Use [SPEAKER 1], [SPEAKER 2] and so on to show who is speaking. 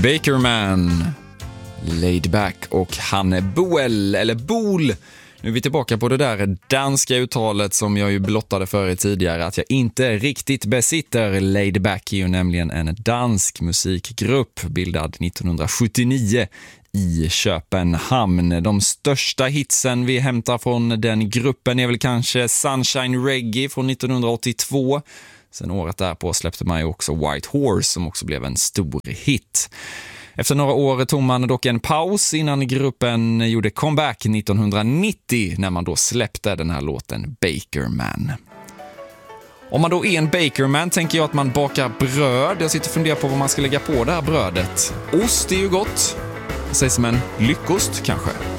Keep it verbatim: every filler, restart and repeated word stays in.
[SPEAKER 1] Bakerman, Laid Back och Hanne Boel, eller Bol. Nu är vi tillbaka på det där danska uttalet som jag ju blottade för er tidigare att jag inte riktigt besitter. Laid Back är ju nämligen en dansk musikgrupp bildad nittonhundrasjuttionio i Köpenhamn. De största hitsen vi hämtar från den gruppen är väl kanske Sunshine Reggae från nittonhundraåttiotvå. Sen året därpå släppte man ju också White Horse som också blev en stor hit. Efter några år tog man dock en paus innan gruppen gjorde comeback nittonhundranittio när man då släppte den här låten Bakerman. Om man då är en bakerman tänker jag att man bakar bröd. Jag sitter och funderar på vad man ska lägga på det här brödet. Ost är ju gott. Det sägs som en lyckost kanske.